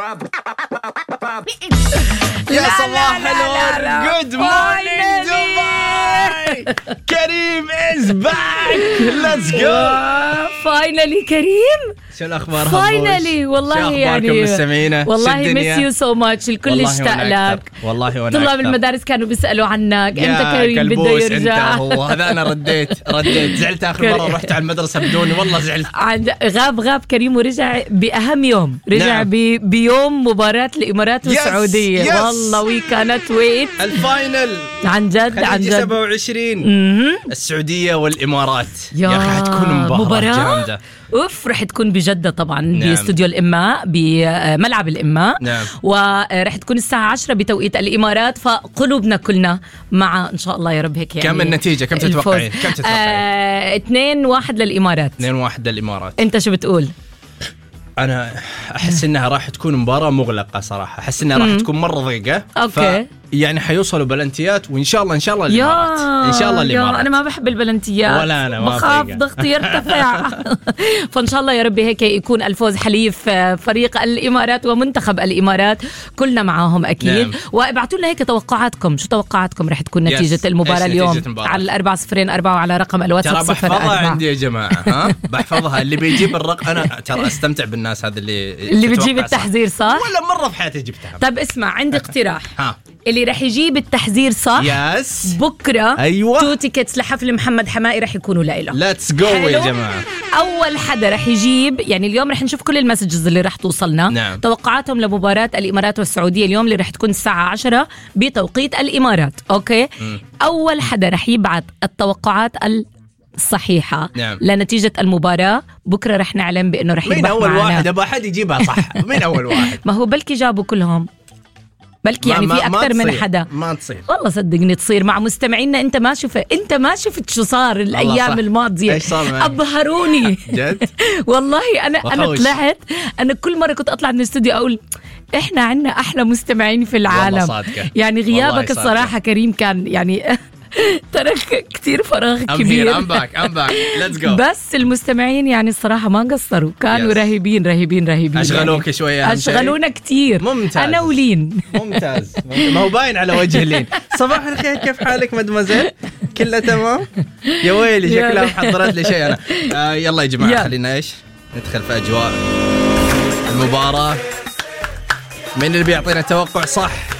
يا صباح الورد. Good morning Dubai. كريم is back. Let's go. Finally كريم. شو الأخبار؟ Finally والله يعني والله miss you so much. الكل اشتاق لك. والله وأنا طلاب المدارس كانوا بيسألوا عنك. أنت كريم بده يرجع. هذا أنا رديت زعلت آخر مرة رحت على المدرسة بدوني والله زعلت. غاب كريم ورجع بأهم يوم. رجع بيوم مباراة الإمارات والسعودية. والله we cannot wait. الفاينل عن جد 27 السعودية والإمارات. يا أخي حتكون مباراة جامدة. رح تكون بجدة طبعا. باستوديو الإماء بملعب الإماء. ورح تكون الساعة 10 بتوقيت الإمارات. فقلوبنا كلنا مع إن شاء الله يا رب هيك يعني. كم النتيجة؟ كم تتوقعين؟ 2-1 للإمارات. 2-1 للإمارات. أنت شو بتقول؟ أنا أحس إنها راح تكون مباراة مغلقة صراحة. أحس إنها راح تكون مرة ضيقة. أوكي. يعني حيوصلوا بلنتيات وإن شاء الله الإمارات. إن شاء الله الإمارات. أنا ما بحب البلنتيات ولا أنا بخاف ضغطي يرتفع. فإن شاء الله يا رب هيك يكون الفوز حليف فريق الإمارات ومنتخب الإمارات. كلنا معاهم أكيد. وابعتوا لنا هيك توقعاتكم. شو توقعاتكم رح تكون نتيجة المباراة اليوم على 4-0-4 وعلى رقم الواتساب 0. ترى بحفظها عندي يا جماعة. بحفظها. اللي بيجيب الرقم أنا ترى أستمتع بالناس هذا اللي بتجيب التحذير صح؟ ولا مرة في حياتي جبتها. طب اسمع عندي اقتراح. اللي رح يجيب التحذير صح بكرة 2 تيكتس لحفل محمد حمائي رح يكونوا لإله. ليتس جو يا جماعة. أول حدا رح يجيب يعني اليوم رح نشوف كل المسجز اللي رح توصلنا. توقعاتهم لمباراة الإمارات والسعودية اليوم اللي رح تكون الساعة 10 بتوقيت الإمارات. أوكي. أول حدا رح يبعت التوقعات الصحيحة لنتيجة المباراة بكرة رح نعلم بأنه رح يربح. مين أول واحد؟ أبغى أحد يجيبها صح. مين أول واحد؟ ما هو بلكي جابوا كلهم. بلكي يعني في أكثر من حدا. ما تصير والله صدقني تصير مع مستمعينا. أنت ما شفت شو صار الأيام الماضية. أبهروني جد. والله أنا طلعت. أنا كل مرة كنت أطلع من الاستوديو أقول إحنا عنا أحلى مستمعين في العالم. يعني غيابك الصراحة كريم كان يعني ترك كتير فراغ كبير. I'm back. Let's go. بس المستمعين يعني الصراحة ما قصروا. كانوا رهيبين أشغلوك شوية. أشغلونا كتير. ممتاز. أنا ولين. ممتاز. ما هو باين على وجه لين. صباح الخير كيف حالك مدمزيل؟ كله تمام؟ يا ويلي شكلها محضرت لي شيء أنا. يلا يا جماعة خلينا ندخل في أجواء المباراة. مين اللي بيعطينا توقع صح؟